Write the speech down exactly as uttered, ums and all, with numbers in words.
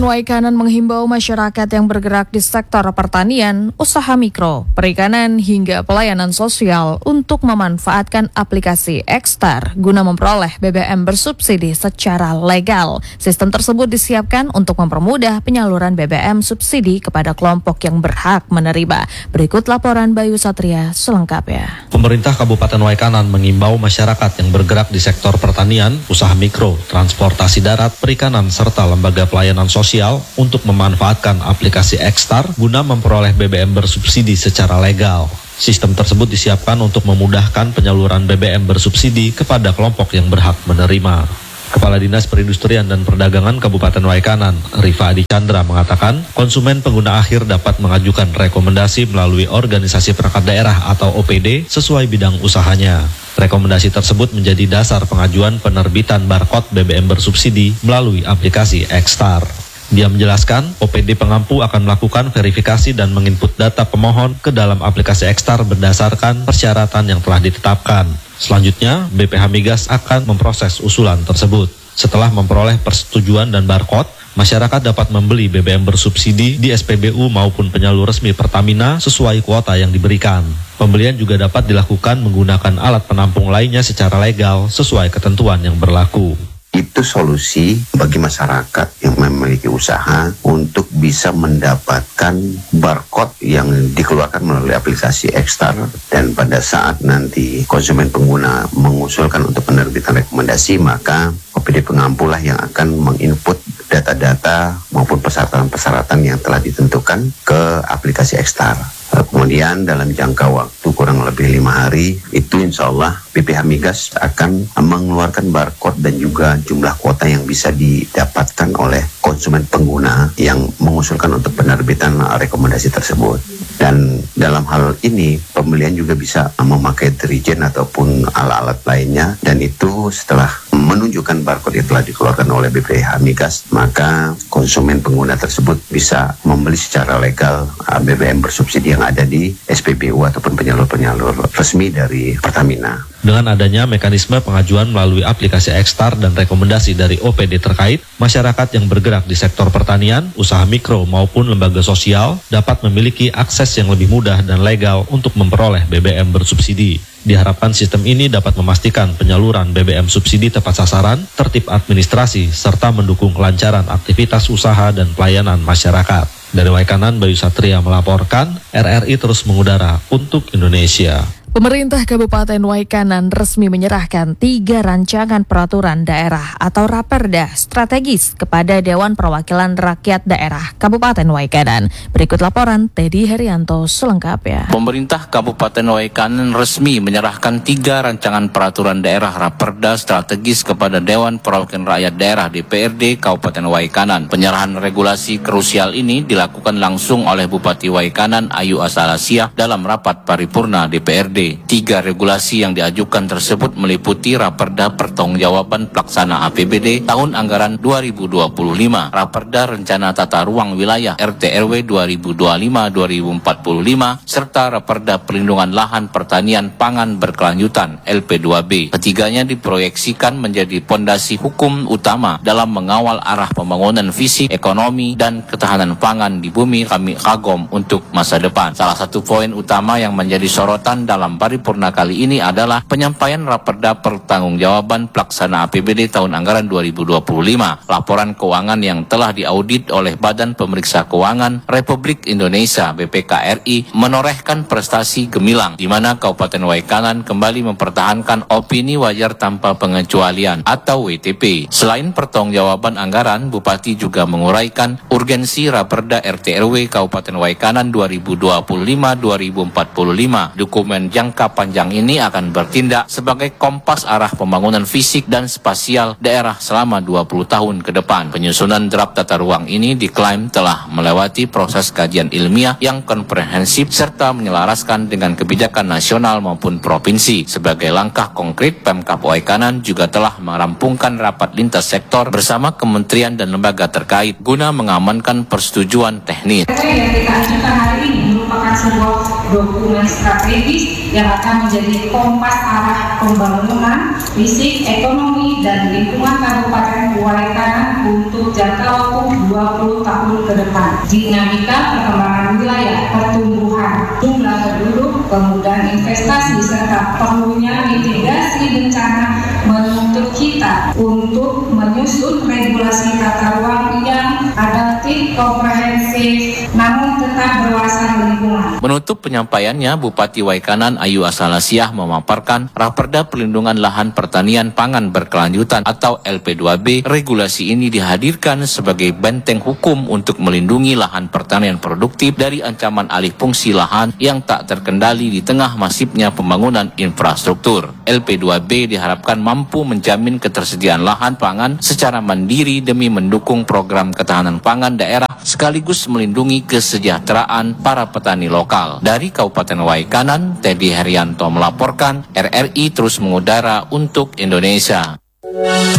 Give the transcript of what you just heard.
Waikanan menghimbau masyarakat yang bergerak di sektor pertanian, usaha mikro, perikanan hingga pelayanan sosial untuk memanfaatkan aplikasi Ekstar guna memperoleh B B M bersubsidi secara legal. Sistem tersebut disiapkan untuk mempermudah penyaluran B B M subsidi kepada kelompok yang berhak menerima. Berikut laporan Bayu Satria selengkapnya. Pemerintah Kabupaten Waikanan mengimbau masyarakat yang bergerak di sektor pertanian, usaha mikro, transportasi darat, perikanan, serta lembaga pelayanan sosial untuk memanfaatkan aplikasi Ekstar guna memperoleh B B M bersubsidi secara legal. Sistem tersebut disiapkan untuk memudahkan penyaluran B B M bersubsidi kepada kelompok yang berhak menerima. Kepala Dinas Perindustrian dan Perdagangan Kabupaten Waikanan, Rifa Adi Chandra, mengatakan konsumen pengguna akhir dapat mengajukan rekomendasi melalui organisasi perangkat daerah atau O P D sesuai bidang usahanya. Rekomendasi tersebut menjadi dasar pengajuan penerbitan barcode B B M bersubsidi melalui aplikasi Ekstar. Dia menjelaskan, O P D pengampu akan melakukan verifikasi dan menginput data pemohon ke dalam aplikasi Ekstar berdasarkan persyaratan yang telah ditetapkan. Selanjutnya, B P H Migas akan memproses usulan tersebut. Setelah memperoleh persetujuan dan barcode, masyarakat dapat membeli B B M bersubsidi di S P B U maupun penyalur resmi Pertamina sesuai kuota yang diberikan. Pembelian juga dapat dilakukan menggunakan alat penampung lainnya secara legal sesuai ketentuan yang berlaku. Itu solusi bagi masyarakat yang memiliki usaha untuk bisa mendapatkan barcode yang dikeluarkan melalui aplikasi Ekstar, dan pada saat nanti konsumen pengguna mengusulkan untuk penerbitan rekomendasi, maka O P D pengampu lah yang akan menginput data-data maupun persyaratan-persyaratan yang telah ditentukan ke aplikasi Ekstar. Kemudian dalam jangka waktu kurang lebih lima hari itu insya Allah B P H Migas akan mengeluarkan barcode dan juga jumlah kuota yang bisa didapatkan oleh konsumen pengguna yang mengusulkan untuk penerbitan rekomendasi tersebut. Dan dalam hal ini pembelian juga bisa memakai dirijen ataupun alat-alat lainnya, dan itu setelah menunjukkan barcode yang telah dikeluarkan oleh B P H Migas, maka konsumen pengguna tersebut bisa membeli secara legal B B M bersubsidi yang ada di S P B U ataupun penyalur-penyalur resmi dari Pertamina. Dengan adanya mekanisme pengajuan melalui aplikasi Ekstar dan rekomendasi dari O P D terkait, masyarakat yang bergerak di sektor pertanian, usaha mikro maupun lembaga sosial dapat memiliki akses yang lebih mudah dan legal untuk memperoleh B B M bersubsidi. Diharapkan sistem ini dapat memastikan penyaluran B B M subsidi tepat sasaran, tertib administrasi, serta mendukung kelancaran aktivitas usaha dan pelayanan masyarakat. Dari Waikanan, Bayu Satria melaporkan, R R I terus mengudara untuk Indonesia. Pemerintah Kabupaten Waikanan resmi menyerahkan tiga rancangan peraturan daerah atau raperda strategis kepada Dewan Perwakilan Rakyat Daerah Kabupaten Waikanan. Berikut laporan Teddy Herianto selengkapnya. Pemerintah Kabupaten Waikanan resmi menyerahkan tiga rancangan peraturan daerah raperda strategis kepada Dewan Perwakilan Rakyat Daerah D P R D Kabupaten Waikanan. Penyerahan regulasi krusial ini dilakukan langsung oleh Bupati Waikanan Ayu Asalasia dalam rapat paripurna D P R D. Tiga regulasi yang diajukan tersebut meliputi Raperda Pertanggungjawaban Pelaksana A P B D tahun anggaran dua ribu dua puluh lima, Raperda Rencana Tata Ruang Wilayah R T R W dua ribu dua puluh lima sampai dua ribu empat puluh lima, serta Raperda Perlindungan Lahan Pertanian Pangan Berkelanjutan L P dua B. Ketiganya diproyeksikan menjadi pondasi hukum utama dalam mengawal arah pembangunan fisik, ekonomi, dan ketahanan pangan di bumi kami kagom untuk masa depan. Salah satu poin utama yang menjadi sorotan dalam paripurna kali ini adalah penyampaian Raperda Pertanggungjawaban Pelaksana A P B D tahun anggaran dua ribu dua puluh lima, laporan keuangan yang telah diaudit oleh Badan Pemeriksa Keuangan Republik Indonesia B P K R I menorehkan prestasi gemilang, di mana Kabupaten Waikanan kembali mempertahankan opini wajar tanpa pengecualian atau W T P. Selain pertanggungjawaban anggaran, Bupati juga menguraikan urgensi Raperda R T R W Kabupaten Waikanan dua ribu dua puluh lima sampai dua ribu empat puluh lima. Dokumen jangka panjang ini akan bertindak sebagai kompas arah pembangunan fisik dan spasial daerah selama dua puluh tahun ke depan. Penyusunan draft tata ruang ini diklaim telah melewati proses kajian ilmiah yang komprehensif serta menyelaraskan dengan kebijakan nasional maupun provinsi. Sebagai langkah konkret, Pemkab Waikanan juga telah merampungkan rapat lintas sektor bersama kementerian dan lembaga terkait guna mengamankan persetujuan teknis. Yang kita ajukan hari ini merupakan merupakan sebuah dokumen strategis yang akan menjadi kompas arah pembangunan fisik, ekonomi, dan lingkungan Kabupaten Waikanan untuk jangka waktu dua puluh tahun ke depan. Dinamika perkembangan wilayah, pertumbuhan, jumlah penduduk, kemudahan investasi, serta perlunya mitigasi bencana menuntut kita untuk menyusun regulasi tata ruang yang adaptif, komprehensif, namun tetap berwawasan lingkungan. Menutup penyampaiannya, Bupati Waikanan Ayu Asalasiah memaparkan Raperda Pelindungan Lahan Pertanian Pangan Berkelanjutan atau L P dua B. Regulasi ini dihadirkan sebagai benteng hukum untuk melindungi lahan pertanian produktif dari ancaman alih fungsi lahan yang tak terkendali di tengah masifnya pembangunan infrastruktur. L P dua B diharapkan mampu menjamin ketersediaan lahan pangan secara mandiri demi mendukung program ketahanan pangan daerah sekaligus melindungi kesejahteraan para petani lokal. Dari Kabupaten Waikanan, Teddy Herianto melaporkan, R R I terus mengudara untuk Indonesia.